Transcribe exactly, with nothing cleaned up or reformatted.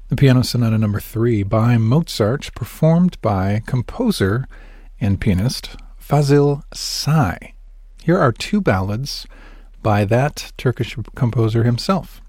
The Piano Sonata Number three by Mozart, performed by composer and pianist Fazil Say. Here are two ballads by that Turkish composer himself.